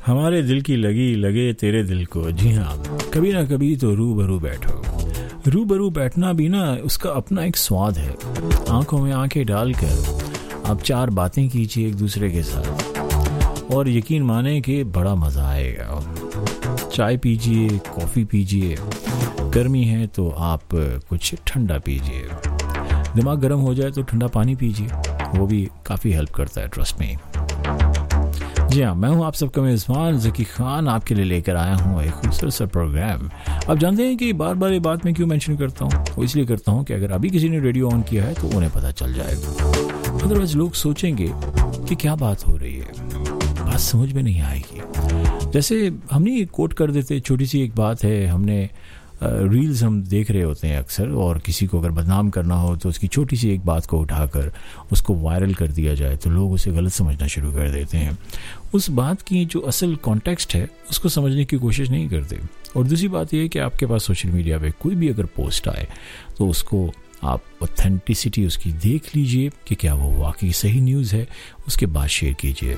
हमारे दिल की लगी लगे तेरे दिल को। जी हाँ, कभी ना कभी तो रूबरू बैठो। रूबरू बैठना भी ना उसका अपना एक स्वाद है। आंखों में आंखें डालकर आप चार बातें कीजिए एक दूसरे के साथ और यकीन माने कि बड़ा मज़ा आएगा। चाय पीजिए, कॉफ़ी पीजिए, गर्मी है तो आप कुछ ठंडा पीजिए। दिमाग गर्म हो जाए तो ठंडा पानी पीजिए, वो भी काफ़ी हेल्प करता है, ट्रस्ट में। जी हाँ, मैं हूँ आप सबका मेज़बान ज़की खान, आपके लिए लेकर आया हूँ एक खूबसूरत सा प्रोग्राम। आप जानते हैं कि बार बार ये बात मैं क्यों मेंशन करता हूँ? वो इसलिए करता हूँ कि अगर अभी किसी ने रेडियो ऑन किया है तो उन्हें पता चल जाएगा। अदरवाइज लोग सोचेंगे कि क्या बात हो रही है, बात समझ में नहीं आएगी। जैसे हमने कोट कर देते, छोटी सी एक बात है, हमने रील्स हम देख रहे होते हैं अक्सर, और किसी को अगर बदनाम करना हो तो उसकी छोटी सी एक बात को उठाकर उसको वायरल कर दिया जाए तो लोग उसे गलत समझना शुरू कर देते हैं। उस बात की जो असल कॉन्टेक्स्ट है उसको समझने की कोशिश नहीं करते। और दूसरी बात यह है कि आपके पास सोशल मीडिया पे कोई भी अगर पोस्ट आए तो उसको आप ऑथेंटिसिटी उसकी देख लीजिए कि क्या वो वाकई सही न्यूज़ है, उसके बाद शेयर कीजिए।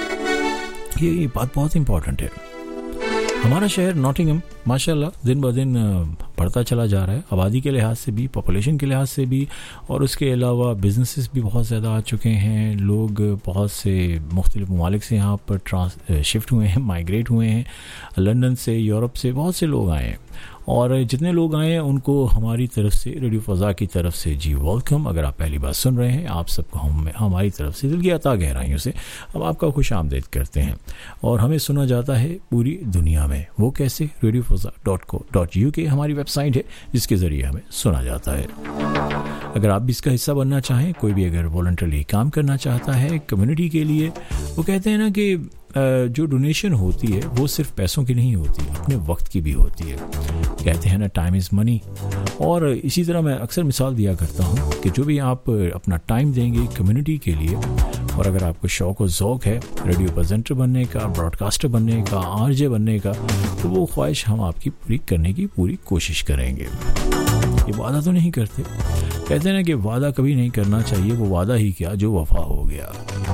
ये बात बहुत इंपॉर्टेंट है। हमारा शहर नॉटिंघम माशाल्लाह दिन ब दिन बढ़ता चला जा रहा है, आबादी के लिहाज से भी, पॉपुलेशन के लिहाज से भी, और उसके अलावा बिजनेसेस भी बहुत ज़्यादा आ चुके हैं। लोग बहुत से मुख्तलिफ ममालिक से यहाँ पर शिफ्ट हुए हैं, माइग्रेट हुए हैं। लंदन से, यूरोप से बहुत से लोग आए हैं, और जितने लोग आए हैं उनको हमारी तरफ से, रेडियो फ़ज़ा की तरफ से जी वेलकम। अगर आप पहली बार सुन रहे हैं, आप सबको हमारी तरफ से दिल की अता गहराइयों से हम आपका खुश आमदीद करते हैं। और हमें सुना जाता है पूरी दुनिया में। वो कैसे? radiofazza.co.uk हमारी वेबसाइट है जिसके ज़रिए हमें सुना जाता है। अगर आप भी इसका हिस्सा बनना चाहें, कोई भी अगर वॉलंटरली काम करना चाहता है कम्युनिटी के लिए, वो कहते हैं ना कि जो डोनेशन होती है वो सिर्फ पैसों की नहीं होती, अपने वक्त की भी होती है। कहते हैं ना, टाइम इज़ मनी। और इसी तरह मैं अक्सर मिसाल दिया करता हूँ कि जो भी आप अपना टाइम देंगे कम्युनिटी के लिए, और अगर आपको शौक़ और ज़ौक़ है रेडियो प्रेजेंटर बनने का, ब्रॉडकास्टर बनने का, आरजे बनने का, तो वो ख्वाहिश हम आपकी पूरी करने की पूरी कोशिश करेंगे। ये वादा तो नहीं करते, कहते हैं ना कि वादा कभी नहीं करना चाहिए, वो वादा ही क्या जो वफा हो गया।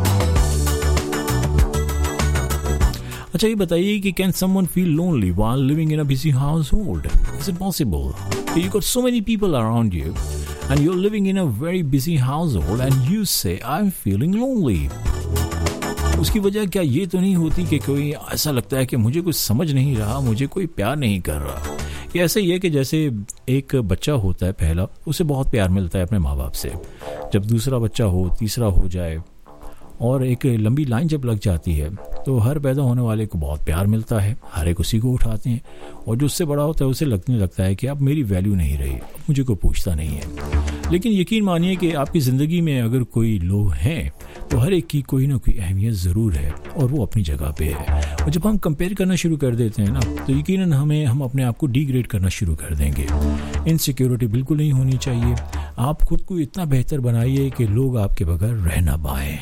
अच्छा, ये बताइए कि can someone feel lonely while living in a busy household? Is it possible? You got so many people around you and you're living in a very busy household and you say I'm feeling lonely. उसकी वजह क्या ये तो नहीं होती कि कोई ऐसा लगता है कि मुझे कुछ समझ नहीं रहा, मुझे कोई प्यार नहीं कर रहा? ये ऐसा ही है कि जैसे एक बच्चा होता है पहला, उसे बहुत प्यार मिलता है अपने माँ बाप से। जब दूसरा बच्चा हो, तीसरा हो जाए, और एक लंबी लाइन जब लग जाती है तो हर पैदा होने वाले को बहुत प्यार मिलता है, हर एक उसी को उठाते हैं। और जो उससे बड़ा होता है उसे लगने लगता है कि अब मेरी वैल्यू नहीं रही, अब मुझे कोई पूछता नहीं है। लेकिन यकीन मानिए कि आपकी ज़िंदगी में अगर कोई लोग हैं तो हर एक की कोई ना कोई अहमियत ज़रूर है, और वो अपनी जगह पे है। और जब हम कंपेयर करना शुरू कर देते हैं ना, तो यकीनन हम अपने आप को डिग्रेड करना शुरू कर देंगे। इनसिक्योरिटी बिल्कुल नहीं होनी चाहिए। आप खुद को इतना बेहतर बनाइए कि लोग आपके बगैर रह ना पाएँ।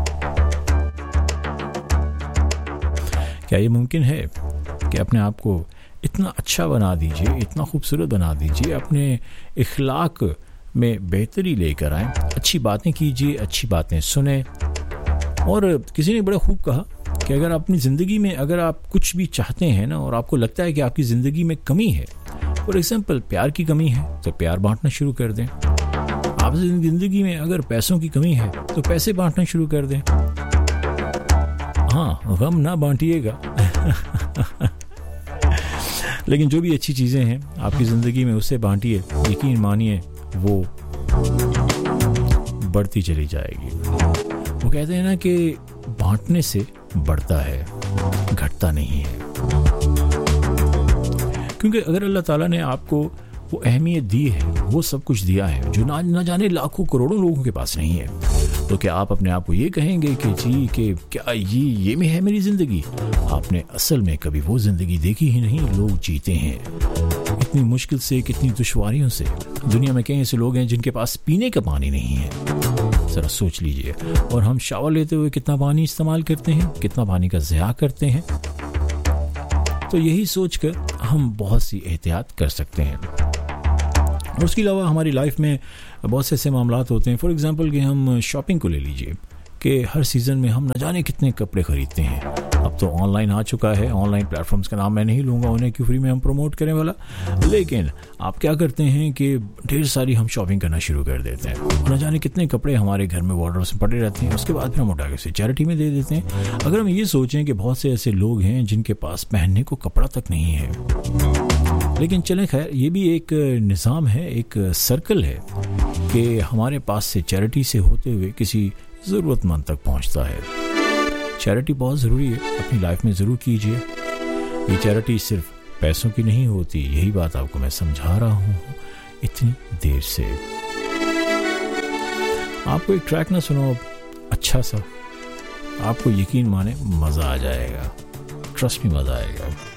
क्या ये मुमकिन है कि अपने आप को इतना अच्छा बना दीजिए, इतना खूबसूरत बना दीजिए, अपने इखलाक में बेहतरी लेकर आएँ, अच्छी बातें कीजिए, अच्छी बातें सुने। और किसी ने बड़ा खूब कहा कि अगर अपनी ज़िंदगी में अगर आप कुछ भी चाहते हैं ना, और आपको लगता है कि आपकी ज़िंदगी में कमी है, फॉर एग्जाम्पल प्यार की कमी है, तो प्यार बांटना शुरू कर दें। आप ज़िंदगी में अगर पैसों की कमी है तो पैसे बांटना शुरू कर दें। हाँ, गम ना बांटिएगा लेकिन जो भी अच्छी चीज़ें हैं आपकी ज़िंदगी में उससे बांटिए। यकीन मानिए वो बढ़ती चली जाएगी। वो कहते हैं ना कि बांटने से बढ़ता है, घटता नहीं है। क्योंकि अगर अल्लाह ताला ने आपको वो अहमियत दी है, वो सब कुछ दिया है जो ना जाने लाखों करोड़ों लोगों के पास नहीं है, तो क्या आप अपने आप को ये कहेंगे कि जी कि क्या ये में है मेरी ज़िंदगी? आपने असल में कभी वो ज़िंदगी देखी ही नहीं। लोग जीते हैं इतनी मुश्किल से, कितनी दुश्वारियों से। दुनिया में कई ऐसे लोग हैं जिनके पास पीने का पानी नहीं है, ज़रा सोच लीजिए। और हम शावर लेते हुए कितना पानी इस्तेमाल करते हैं, कितना पानी का ज़िया करते हैं। तो यही सोचकर हम बहुत सी एहतियात कर सकते हैं। और उसके अलावा हमारी लाइफ में बहुत से ऐसे मामलात होते हैं। फॉर एग्जांपल कि हम शॉपिंग को ले लीजिए कि हर सीज़न में हम न जाने कितने कपड़े ख़रीदते हैं। अब तो ऑनलाइन आ चुका है, ऑनलाइन प्लेटफॉर्म्स का नाम मैं नहीं लूँगा उन्हें कि फ्री में हम प्रमोट करने वाला, लेकिन आप क्या करते हैं कि ढेर सारी हम शॉपिंग करना शुरू कर देते हैं। न जाने कितने कपड़े हमारे घर में वार्डरोब में पड़े रहते हैं, उसके बाद फिर हम उठा के चैरिटी में दे देते हैं। अगर हम ये सोचें कि बहुत से ऐसे लोग हैं जिनके पास पहनने को कपड़ा तक नहीं है, लेकिन चलें खैर, ये भी एक निज़ाम है, एक सर्कल है कि हमारे पास से चैरिटी से होते हुए किसी ज़रूरतमंद तक पहुंचता है। चैरिटी बहुत ज़रूरी है, अपनी लाइफ में ज़रूर कीजिए। ये चैरिटी सिर्फ पैसों की नहीं होती, यही बात आपको मैं समझा रहा हूँ इतनी देर से। आपको एक ट्रैक ना सुनो अच्छा सा, आपको यकीन माने मज़ा आ जाएगा, ट्रस्ट में मज़ा आएगा।